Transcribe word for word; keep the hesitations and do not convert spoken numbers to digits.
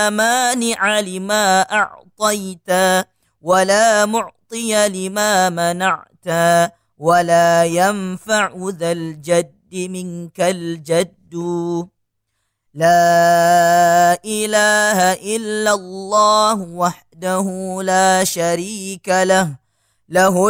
مانع لما أعطيت ولا معطي لما منعت ولا ينفع ذا الجد منك الجد. لا إله إلا الله وحده لا شريك له له